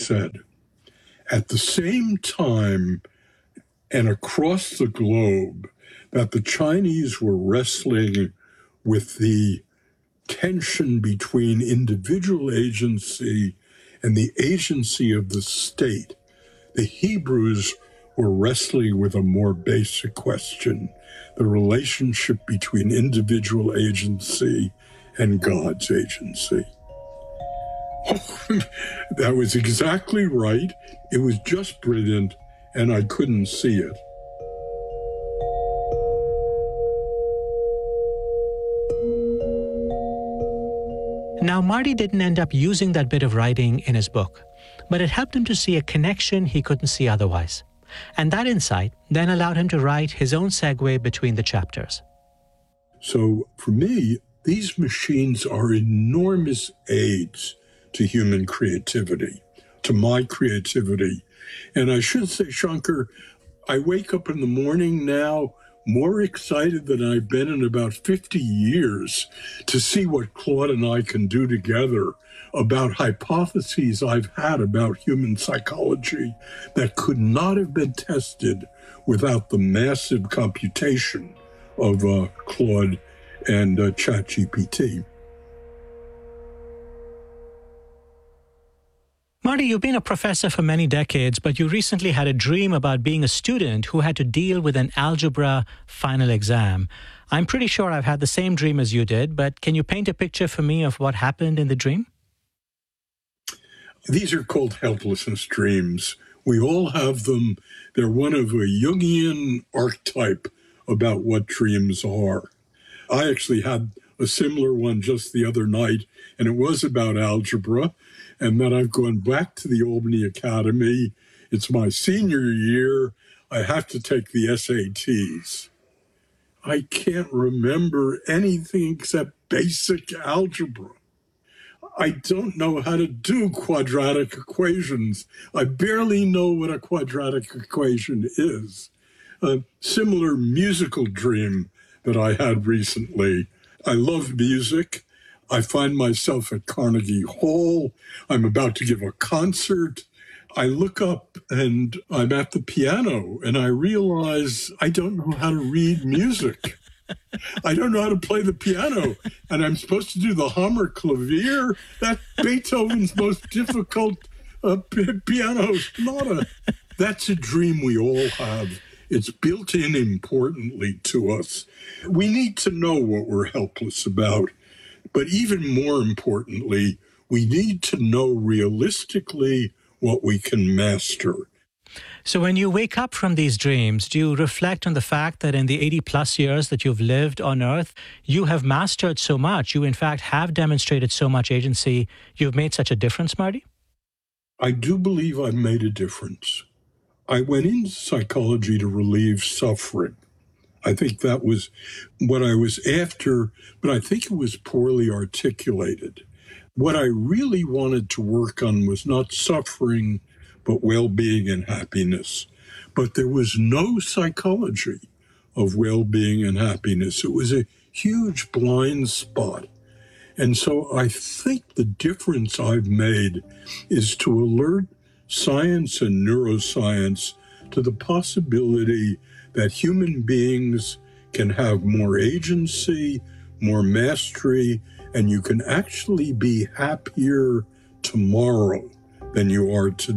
said. At the same time and across the globe that the Chinese were wrestling with the tension between individual agency and the agency of the state, the Hebrews were wrestling with a more basic question, the relationship between individual agency and God's agency. That was exactly right. It was just brilliant, and I couldn't see it. Now, Marty didn't end up using that bit of writing in his book, but it helped him to see a connection he couldn't see otherwise. And that insight then allowed him to write his own segue between the chapters. So for me, these machines are enormous aids to human creativity, to my creativity. And I should say, Shankar, I wake up in the morning now more excited than I've been in about 50 years to see what Claude and I can do together about hypotheses I've had about human psychology that could not have been tested without the massive computation of Claude and ChatGPT. Marty, you've been a professor for many decades, but you recently had a dream about being a student who had to deal with an algebra final exam. I'm pretty sure I've had the same dream as you did, but can you paint a picture for me of what happened in the dream? These are called helplessness dreams. We all have them. They're one of a Jungian archetype about what dreams are. I actually had a similar one just the other night, and it was about algebra. And then I've gone back to the Albany Academy. It's my senior year. I have to take the SATs. I can't remember anything except basic algebra. I don't know how to do quadratic equations. I barely know what a quadratic equation is. A similar musical dream that I had recently. I love music. I find myself at Carnegie Hall. I'm about to give a concert. I look up and I'm at the piano and I realize I don't know how to read music. I don't know how to play the piano. And I'm supposed to do the Hammerklavier. That's Beethoven's most difficult piano sonata. That's a dream we all have. It's built in importantly to us. We need to know what we're helpless about. But even more importantly, we need to know realistically what we can master. So when you wake up from these dreams, do you reflect on the fact that in the 80 plus years that you've lived on Earth, you have mastered so much? You, in fact, have demonstrated so much agency. You've made such a difference, Marty? I do believe I've made a difference. I went into psychology to relieve suffering. I think that was what I was after, but I think it was poorly articulated. What I really wanted to work on was not suffering, but well-being and happiness. But there was no psychology of well-being and happiness. It was a huge blind spot. And so I think the difference I've made is to alert science and neuroscience to the possibility that human beings can have more agency, more mastery, and you can actually be happier tomorrow than you are today.